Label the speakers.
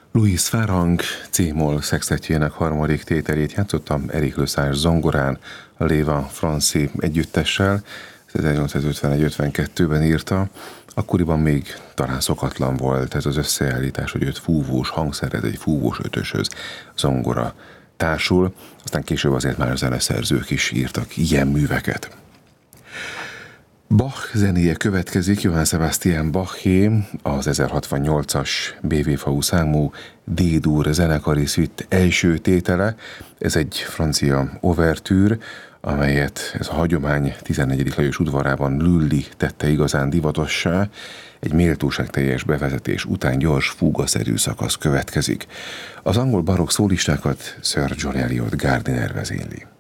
Speaker 1: Louis Farang C-moll szextettjének harmadik tételét játszottam Eric Lesage zongorán, a Léva Franci együttessel, 1851-52-ben írta. Akkoriban még talán szokatlan volt ez az összeállítás, hogy 5 fúvós hangszerhez, egy fúvós ötöshöz zongora társul, aztán később azért már zeneszerzők is írtak ilyen műveket. Bach zenéje következik, Johann Sebastian Baché, az 1068-as BV-fau számú D-dur zenekari szütt első tétele. Ez egy francia overtűr, amelyet ez a hagyomány 14. Lajos udvarában Lully tette igazán divatossá. Egy méltóságteljes bevezetés után gyors, fúgaszerű szakasz következik. Az angol barokk szólistákat Sir John Eliot Gardiner vezényli.